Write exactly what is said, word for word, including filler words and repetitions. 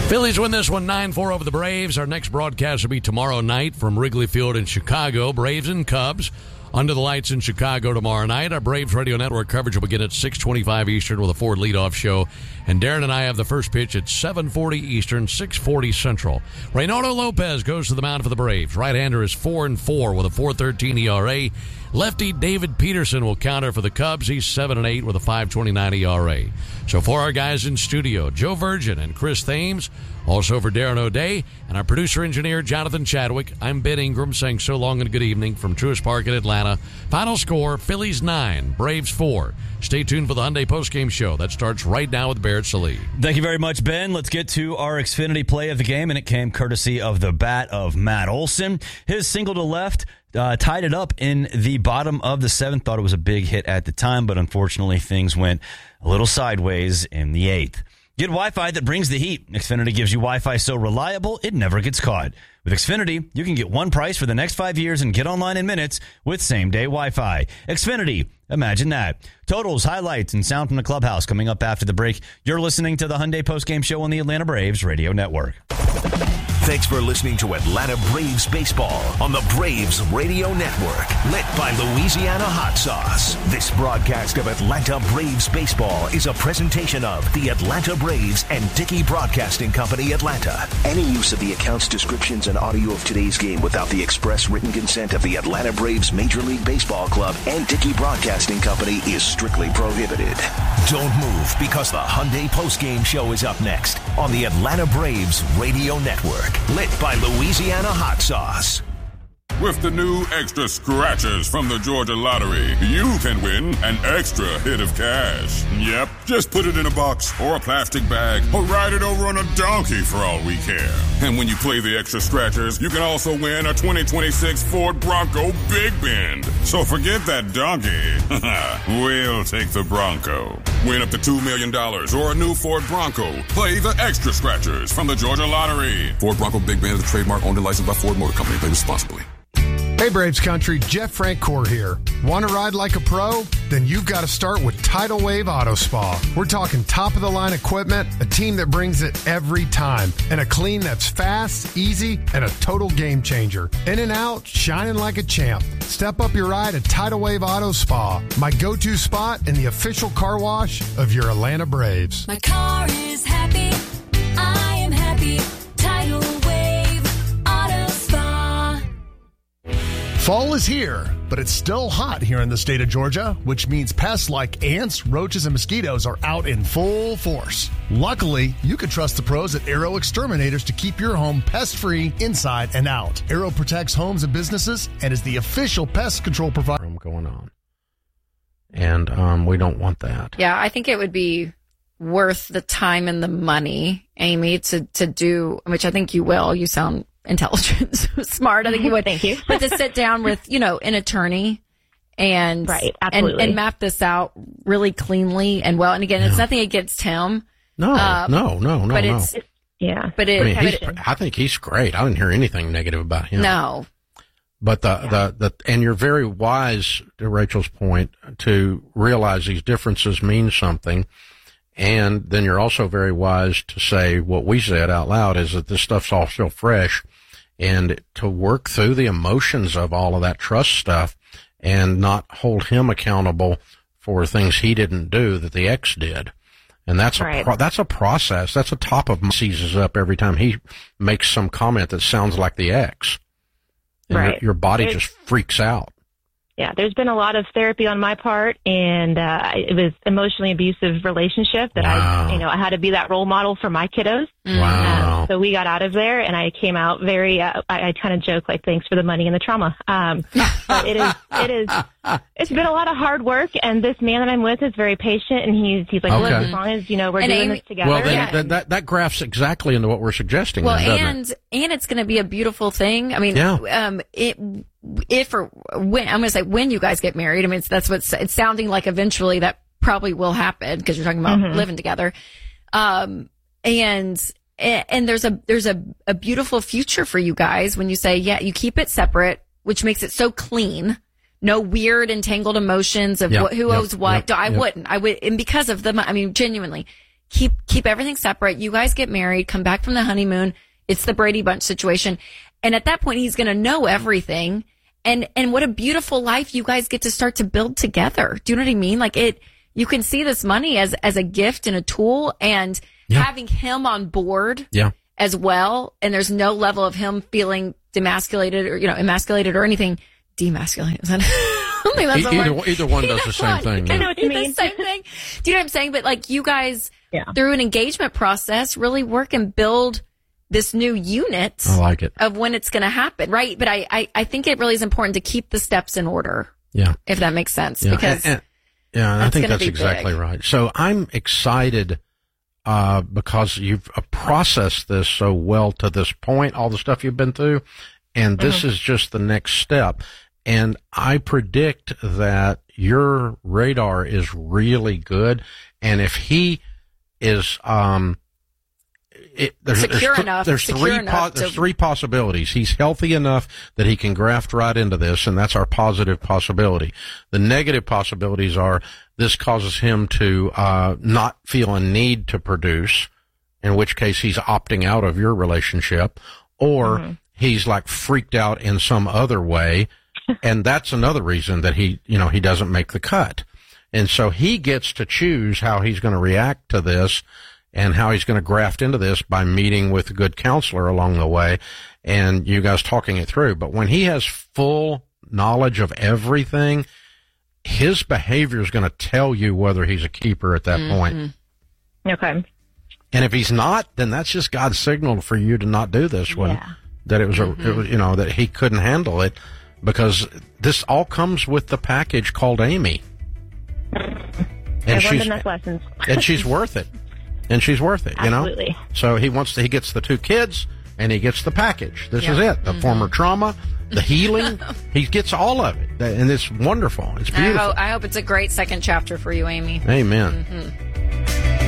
Phillies win this one nine four over the Braves. Our next broadcast will be tomorrow night from Wrigley Field in Chicago. Braves and Cubs under the lights in Chicago tomorrow night. Our Braves Radio Network coverage will begin at six twenty-five Eastern with a Ford leadoff show. And Darren and I have the first pitch at seven forty Eastern, six forty Central. Reynaldo Lopez goes to the mound for the Braves. Right-hander is four and four with a four thirteen E R A. Lefty David Peterson will counter for the Cubs. He's seven and eight with a five twenty-nine E R A. So for our guys in studio, Joe Virgin and Chris Thames, also for Darren O'Day, and our producer-engineer, Jonathan Chadwick, I'm Ben Ingram saying so long and good evening from Truist Park in Atlanta. Final score, Phillies nine, Braves four. Stay tuned for the Hyundai postgame show. That starts right now with Barrett Sallee. Thank you very much, Ben. Let's get to our Xfinity play of the game, and it came courtesy of the bat of Matt Olson. His single to left uh, tied it up in the bottom of the seventh. Thought it was a big hit at the time, but unfortunately things went a little sideways in the eighth. Get Wi-Fi that brings the heat. Xfinity gives you Wi-Fi so reliable, it never gets caught. With Xfinity, you can get one price for the next five years and get online in minutes with same-day Wi-Fi. Xfinity, imagine that. Totals, highlights, and sound from the clubhouse coming up after the break. You're listening to the Hyundai postgame show on the Atlanta Braves Radio Network. Thanks for listening to Atlanta Braves Baseball on the Braves Radio Network, lit by Louisiana Hot Sauce. This broadcast of Atlanta Braves Baseball is a presentation of the Atlanta Braves and Dickey Broadcasting Company, Atlanta. Any use of the accounts, descriptions, and audio of today's game without the express written consent of the Atlanta Braves Major League Baseball Club and Dickey Broadcasting Company is strictly prohibited. Don't move, because the Hyundai postgame show is up next on the Atlanta Braves Radio Network, lit by Louisiana Hot Sauce. With the new extra scratchers from the Georgia Lottery, you can win an extra hit of cash. Yep, just put it in a box or a plastic bag or ride it over on a donkey for all we care. And when you play the extra scratchers, you can also win a twenty twenty-six Ford Bronco Big Bend. So forget that donkey. We'll take the Bronco. Win up to two million dollars or a new Ford Bronco. Play the extra scratchers from the Georgia Lottery. Ford Bronco Big Bend is a trademark owned and licensed by Ford Motor Company. Play responsibly. Hey Braves Country, Jeff Francoeur here. Want to ride like a pro? Then you've got to start with Tidal Wave Auto Spa. We're talking top-of-the-line equipment, a team that brings it every time, and a clean that's fast, easy, and a total game changer. In and out, shining like a champ. Step up your ride at Tidal Wave Auto Spa, my go-to spot in the official car wash of your Atlanta Braves. My car is happy. I am happy. Tidal Wave Auto Spa. Fall is here, but it's still hot here in the state of Georgia, which means pests like ants, roaches, and mosquitoes are out in full force. Luckily, you can trust the pros at Arrow Exterminators to keep your home pest-free inside and out. Arrow protects homes and businesses and is the official pest control provider. Going on. And um, we don't want that. Yeah, I think it would be worth the time and the money, Amy, to, to do, which I think you will. You sound intelligent, smart. I think you would. Thank you. But to sit down with, you know, an attorney and, right, and, and map this out really cleanly and well. And again, it's yeah. nothing against him. No, uh, no, no, no, but no. It's, yeah. But it, I, mean, but he's, it, I think he's great. I didn't hear anything negative about him. No. But the, yeah. the, the, and you're very wise, to Rachel's point, to realize these differences mean something. And then you're also very wise to say what we said out loud is that this stuff's all still fresh, and to work through the emotions of all of that trust stuff and not hold him accountable for things he didn't do that the ex did. And that's right. a pro- that's a process. That's a top of seizes up every time he makes some comment that sounds like the ex. And right. your, your body There's, just freaks out. Yeah, there's been a lot of therapy on my part, and uh, it was emotionally abusive relationship that wow. I, you know, I had to be that role model for my kiddos. Wow. Um, so we got out of there, and I came out very. Uh, I, I kind of joke like, "Thanks for the money and the trauma." Um, but it is, it is, it's been a lot of hard work, and this man that I'm with is very patient, and he's he's like, okay. "Look, as long as you know we're and doing Amy, this together." Well, then, yeah. that, that that graphs exactly into what we're suggesting. Well, then, and it? and it's going to be a beautiful thing. I mean, yeah. um, it. If or when, I'm going to say when you guys get married, I mean, it's, that's what's, it's sounding like eventually that probably will happen because you're talking about mm-hmm. living together. Um, and, and there's a, there's a, a beautiful future for you guys when you say, yeah, you keep it separate, which makes it so clean. No weird entangled emotions of yep, what, who yep, owes what. Yep, I yep. wouldn't, I would, and because of the, I mean, genuinely, keep keep everything separate. You guys get married, come back from the honeymoon. It's the Brady Bunch situation. And at that point, he's going to know everything. And, and what a beautiful life you guys get to start to build together. Do you know what I mean? Like it, you can see this money as, as a gift and a tool, and yeah. having him on board yeah. as well. And there's no level of him feeling demasculated or, you know, emasculated or anything. Demasculated. Is that, I don't think that's e- either, word. either one does the same thing. I Yeah. know what you The mean. same thing. Do you know what I'm saying? But like you guys, Yeah. through an engagement process, really work and build this new unit I like it. of when it's going to happen, right? But I, I, I think it really is important to keep the steps in order, Yeah. if that makes sense. Yeah. Because And- and- yeah, and I that's think gonna that's be exactly big. right. So I'm excited uh, because you've uh, processed this so well to this point, all the stuff you've been through, and this Mm-hmm. is just the next step. And I predict that your radar is really good, and if he is um, it, there's, Secure there's, th- enough- there's secure three enough there's to- three possibilities. He's healthy enough that he can graft right into this, and that's our positive possibility. The negative possibilities are this causes him to uh, not feel a need to produce, in which case he's opting out of your relationship, or Mm-hmm. he's like freaked out in some other way, and that's another reason that he, you know, he doesn't make the cut. And so he gets to choose how he's going to react to this and how he's going to graft into this by meeting with a good counselor along the way and you guys talking it through. But when he has full knowledge of everything, his behavior is going to tell you whether he's a keeper at that Mm-hmm. point. Okay. And if he's not, then that's just God's signal for you to not do this one. Yeah. That it was, Mm-hmm. a, it was, you know, that he couldn't handle it because this all comes with the package called Amy. And I've learned she's, enough lessons. and she's worth it. And she's worth it, you know? Absolutely. So he wants to, he gets the two kids and he gets the package. This is Yeah. it. The former trauma, the healing. He gets all of it. And it's wonderful. It's I beautiful. hope, I hope it's a great second chapter for you, Amy. Amen. Mm-hmm.